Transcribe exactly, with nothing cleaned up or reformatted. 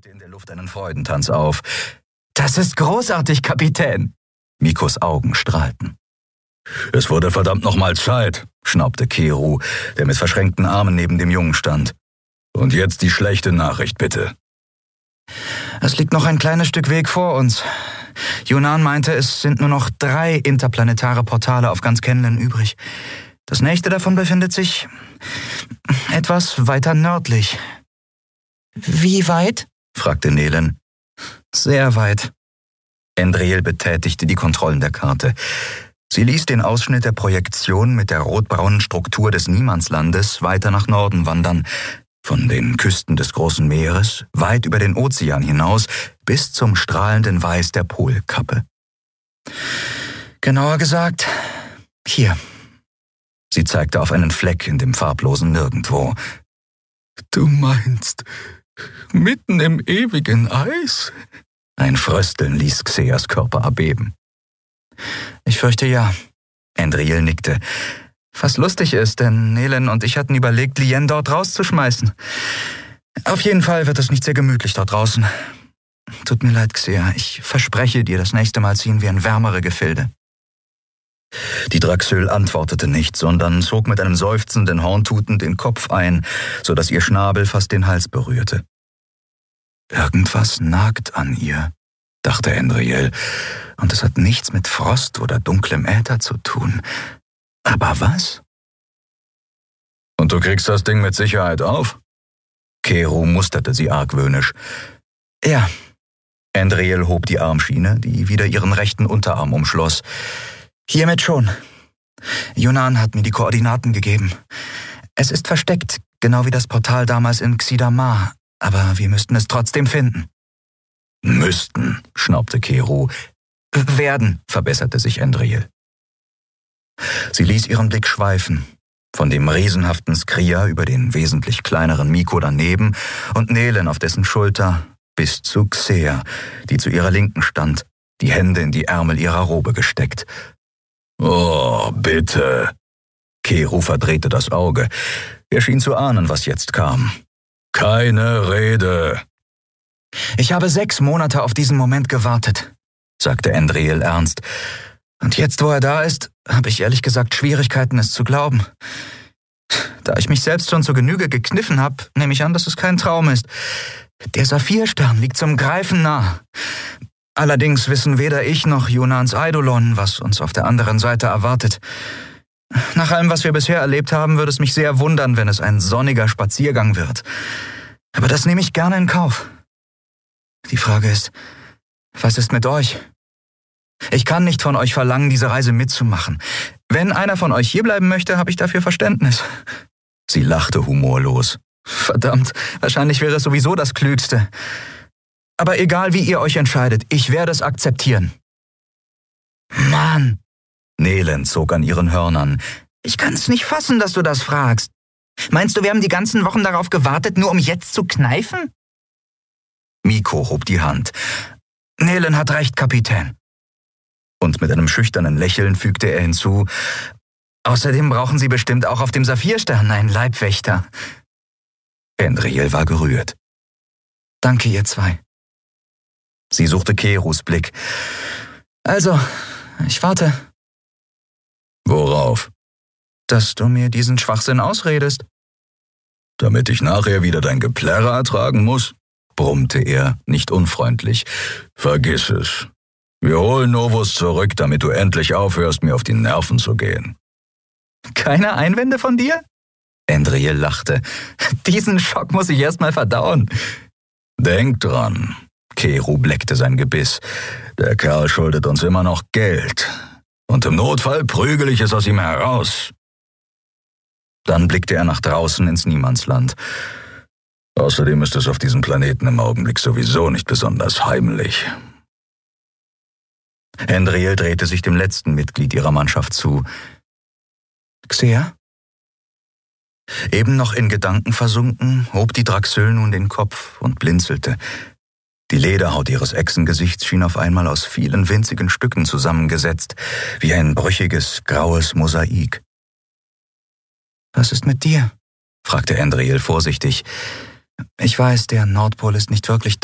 führte in der Luft einen Freudentanz auf. »Das ist großartig, Kapitän!« Mikos Augen strahlten. »Es wurde verdammt nochmal Zeit«, schnaubte Keru, der mit verschränkten Armen neben dem Jungen stand. »Und jetzt die schlechte Nachricht, bitte.« »Es liegt noch ein kleines Stück Weg vor uns. Yunan meinte, es sind nur noch drei interplanetare Portale auf ganz Kenlen übrig. Das nächste davon befindet sich etwas weiter nördlich.« »Wie weit?« fragte Nelen. »Sehr weit.« Endriel betätigte die Kontrollen der Karte. Sie ließ den Ausschnitt der Projektion mit der rotbraunen Struktur des Niemandslandes weiter nach Norden wandern, von den Küsten des großen Meeres, weit über den Ozean hinaus, bis zum strahlenden Weiß der Polkappe. »Genauer gesagt, hier.« Sie zeigte auf einen Fleck in dem farblosen Nirgendwo. »Du meinst, mitten im ewigen Eis?« Ein Frösteln ließ Xeas Körper erbeben. »Ich fürchte ja«, Endriel nickte. »Was lustig ist, denn Nelen und ich hatten überlegt, Lien dort rauszuschmeißen. Auf jeden Fall wird es nicht sehr gemütlich dort draußen. Tut mir leid, Xea, ich verspreche dir, das nächste Mal ziehen wir in wärmere Gefilde.« Die Draxöl antwortete nicht, sondern zog mit einem seufzenden Horntuten den Kopf ein, so dass ihr Schnabel fast den Hals berührte. »Irgendwas nagt an ihr«, dachte Endriel, »und es hat nichts mit Frost oder dunklem Äther zu tun. Aber was?« »Und du kriegst das Ding mit Sicherheit auf?« Keru musterte sie argwöhnisch. »Ja.« Endriel hob die Armschiene, die wieder ihren rechten Unterarm umschloss. »Hiermit schon. Yunan hat mir die Koordinaten gegeben. Es ist versteckt, genau wie das Portal damals in Xidamar, aber wir müssten es trotzdem finden.« »Müssten«, schnaubte Keru. »Werden«, verbesserte sich Endriel. Sie ließ ihren Blick schweifen, von dem riesenhaften Skria über den wesentlich kleineren Miko daneben und Nelen auf dessen Schulter bis zu Xea, die zu ihrer Linken stand, die Hände in die Ärmel ihrer Robe gesteckt. »Oh, bitte!« Keru verdrehte das Auge. Er schien zu ahnen, was jetzt kam. »Keine Rede!« »Ich habe sechs Monate auf diesen Moment gewartet«, sagte Endriel ernst. »Und jetzt, wo er da ist, habe ich ehrlich gesagt Schwierigkeiten, es zu glauben. Da ich mich selbst schon zur Genüge gekniffen habe, nehme ich an, dass es kein Traum ist. Der Saphirstern liegt zum Greifen nah. Allerdings wissen weder ich noch Yunans Eidolon, was uns auf der anderen Seite erwartet. Nach allem, was wir bisher erlebt haben, würde es mich sehr wundern, wenn es ein sonniger Spaziergang wird. Aber das nehme ich gerne in Kauf. Die Frage ist, was ist mit euch? Ich kann nicht von euch verlangen, diese Reise mitzumachen. Wenn einer von euch hierbleiben möchte, habe ich dafür Verständnis.« Sie lachte humorlos. »Verdammt, wahrscheinlich wäre es sowieso das Klügste. Aber egal, wie ihr euch entscheidet, ich werde es akzeptieren.« »Mann!« Nelen zog an ihren Hörnern. »Ich kann es nicht fassen, dass du das fragst. Meinst du, wir haben die ganzen Wochen darauf gewartet, nur um jetzt zu kneifen?« Miko hob die Hand. »Nelen hat recht, Kapitän.« Und mit einem schüchternen Lächeln fügte er hinzu, »Außerdem brauchen Sie bestimmt auch auf dem Saphirstern einen Leibwächter.« Endriel war gerührt. »Danke, ihr zwei.« Sie suchte Kerus Blick. »Also, ich warte.« »Worauf?« »Dass du mir diesen Schwachsinn ausredest.« »Damit ich nachher wieder dein Geplärre ertragen muss?« brummte er, nicht unfreundlich. »Vergiss es. Wir holen Novus zurück, damit du endlich aufhörst, mir auf die Nerven zu gehen.« »Keine Einwände von dir?« Endriel lachte. »Diesen Schock muss ich erst mal verdauen.« »Denk dran«, Keru bleckte sein Gebiss. »Der Kerl schuldet uns immer noch Geld. Und im Notfall prügel ich es aus ihm heraus.« Dann blickte er nach draußen ins Niemandsland. »Außerdem ist es auf diesem Planeten im Augenblick sowieso nicht besonders heimlich.« Endriel drehte sich dem letzten Mitglied ihrer Mannschaft zu. »Xea?« Eben noch in Gedanken versunken, hob die Draxöl nun den Kopf und blinzelte. Die Lederhaut ihres Echsengesichts schien auf einmal aus vielen winzigen Stücken zusammengesetzt, wie ein brüchiges, graues Mosaik. »Was ist mit dir?« fragte Endriel vorsichtig. »Ich weiß, der Nordpol ist nicht wirklich